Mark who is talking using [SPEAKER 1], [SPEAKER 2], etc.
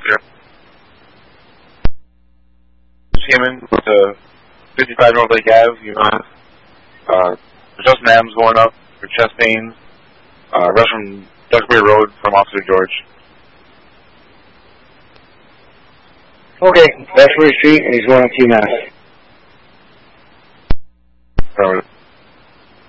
[SPEAKER 1] Seaman to 55 North Lake Ave, Justin Adams going up for chest pains. Rest from Duxbury Road from Officer George.
[SPEAKER 2] Okay, that's where he's and he's going on TMS.